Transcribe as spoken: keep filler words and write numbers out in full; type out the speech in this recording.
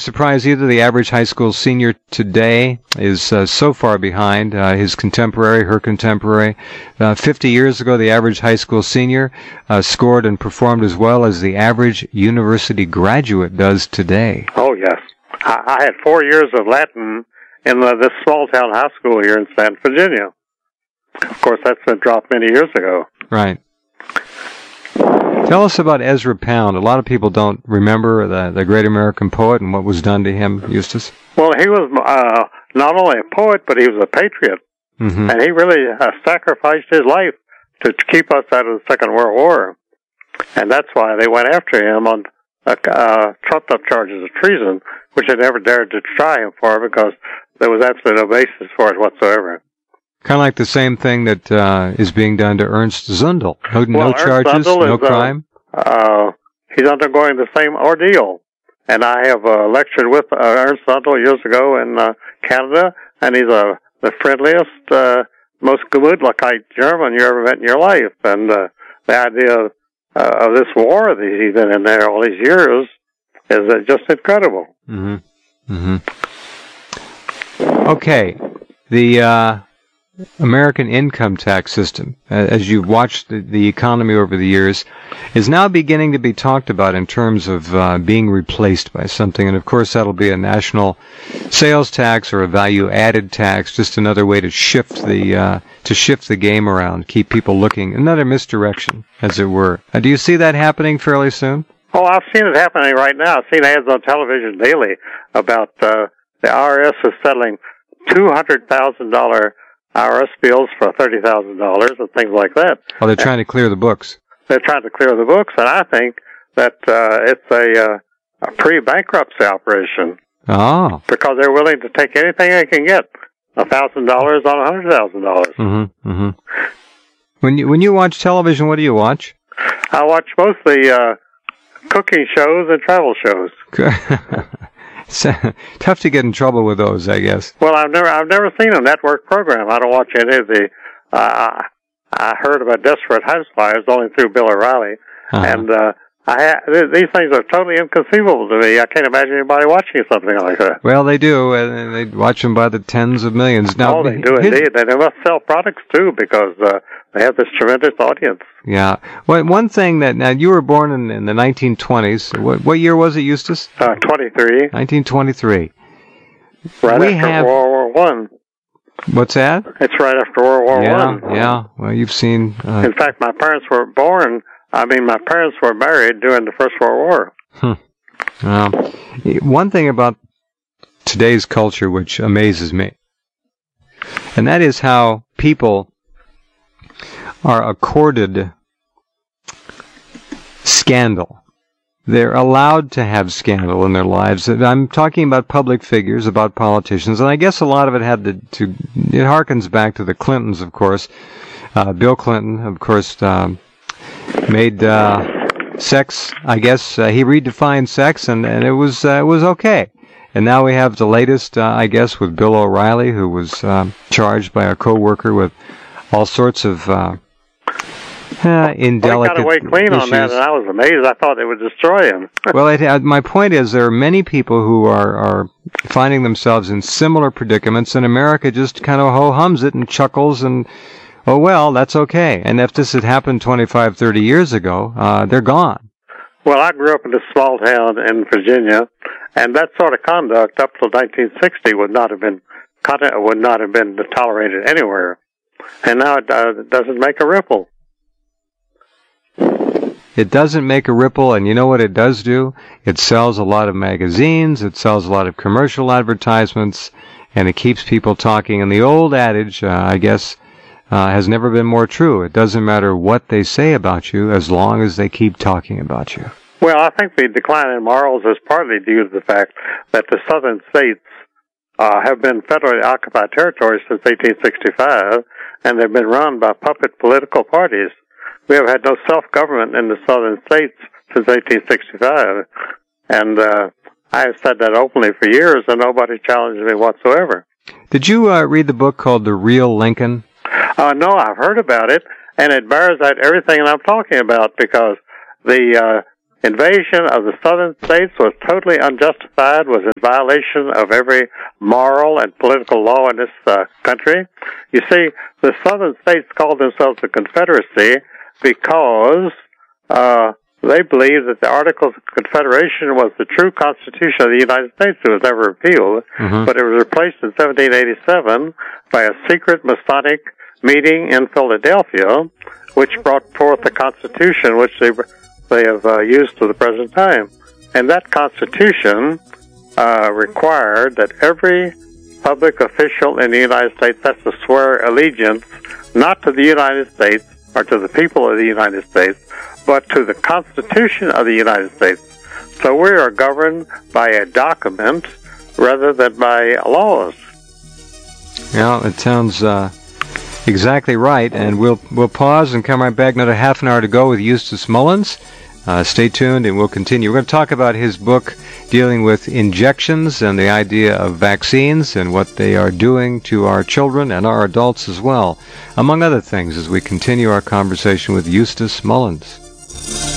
surprise either. The average high school senior today is uh, so far behind uh, his contemporary, her contemporary. Uh, fifty years ago, the average high school senior uh, scored and performed as well as the average university graduate does today. Oh, yes. I, I had four years of Latin in uh, this small-town high school here in Stanton, Virginia. Of course, that's been dropped many years ago. Right. Tell us about Ezra Pound. A lot of people don't remember the, the great American poet and what was done to him, Eustace. Well, he was uh, not only a poet, but he was a patriot. Mm-hmm. And he really uh, sacrificed his life to, to keep us out of the Second World War. And that's why they went after him on uh, uh, trumped-up charges of treason, which they never dared to try him for because there was absolutely no basis for it whatsoever. Kind of like the same thing that uh, is being done to Ernst Zundel. No, well, no charges, Zundel no is, crime. Uh, uh, he's undergoing the same ordeal. And I have uh, lectured with uh, Ernst Zundel years ago in uh, Canada, and he's uh, the friendliest, uh, most gemütlichkeit German you ever met in your life. And uh, the idea of, uh, of this war that he's been in there all these years is uh, just incredible. Mm-hmm. Mm-hmm. Okay. The... Uh, American income tax system, as you've watched the, the economy over the years, is now beginning to be talked about in terms of uh, being replaced by something. And of course, that'll be a national sales tax or a value-added tax, just another way to shift the uh, to shift the game around, keep people looking, another misdirection, as it were. Uh, do you see that happening fairly soon? Oh, I've seen it happening right now. I've seen ads on television daily about uh, the I R S is settling two hundred thousand dollars I R S bills for thirty thousand dollars and things like that. Oh, they're trying to clear the books. They're trying to clear the books, and I think that uh, it's a, uh, a pre-bankruptcy operation. Oh. Because they're willing to take anything they can get, one thousand dollars on one hundred thousand dollars. Mm-hmm, mm-hmm. When you, when you watch television, what do you watch? I watch mostly uh, cooking shows and travel shows. It's uh, tough to get in trouble with those, I guess. Well, I've never, I've never seen a network program. I don't watch any of the. Uh, I heard about Desperate Housewives only through Bill O'Reilly, uh-huh. and uh, I ha- th- these things are totally inconceivable to me. I can't imagine anybody watching something like that. Well, they do, and they watch them by the tens of millions. Now, oh, they do indeed. And they must sell products too because uh, they have this tremendous audience. Yeah. Well, one thing that now you were born in, in the nineteen twenties. What what year was it, Eustace? Uh, twenty-three. nineteen twenty-three. Right we after have, World War One. What's that? It's right after World War yeah, One. Yeah. Yeah. Well, you've seen. Uh, in fact, my parents were born. I mean, my parents were married during the First World War. Hmm. Well, one thing about today's culture which amazes me, and that is how people are accorded scandal. They're allowed to have scandal in their lives. I'm talking about public figures, about politicians, and I guess a lot of it had to, to it harkens back to the Clintons, of course. Uh, Bill Clinton, of course, um, made uh, sex, I guess, uh, he redefined sex, and, and it was uh, it was okay. And now we have the latest, uh, I guess, with Bill O'Reilly, who was uh, charged by a co-worker with all sorts of uh, uh, indelicate well, he got away clean issues. On that, and I was amazed. I thought they would destroy him. Well, it, uh, my point is there are many people who are, are finding themselves in similar predicaments, and America just kind of ho-hums it and chuckles and, oh, well, that's okay. And if this had happened twenty-five, thirty years ago, uh, they're gone. Well, I grew up in a small town in Virginia, and that sort of conduct up till nineteen sixty would not have been would not have been tolerated anywhere. And now it uh, doesn't make a ripple. It doesn't make a ripple, and you know what it does do? It sells a lot of magazines, it sells a lot of commercial advertisements, and it keeps people talking. And the old adage, uh, I guess, uh, has never been more true. It doesn't matter what they say about you as long as they keep talking about you. Well, I think the decline in morals is partly due to the fact that the southern states uh, have been federally occupied territories since eighteen sixty-five, and they've been run by puppet political parties. We have had no self-government in the southern states since eighteen sixty-five, and uh, I have said that openly for years, and nobody challenged me whatsoever. Did you uh, read the book called The Real Lincoln? Uh, no, I've heard about it, and it bears out everything I'm talking about, because the uh, invasion of the southern states was totally unjustified, was in violation of every moral and political law in this uh, country. You see, the southern states called themselves the Confederacy because uh, they believed that the Articles of Confederation was the true Constitution of the United States. It was never repealed, mm-hmm. but it was replaced in seventeen eighty-seven by a secret Masonic meeting in Philadelphia, which brought forth the Constitution, which they they have uh, used to the present time. And that Constitution uh, required that every public official in the United States has to swear allegiance not to the United States or to the people of the United States, but to the Constitution of the United States. So we are governed by a document rather than by laws. Yeah, it sounds uh, exactly right. And we'll we'll pause and come right back. Another half an hour to go with Eustace Mullins. Uh, stay tuned, and we'll continue. We're going to talk about his book dealing with injections and the idea of vaccines and what they are doing to our children and our adults as well, among other things, as we continue our conversation with Eustace Mullins.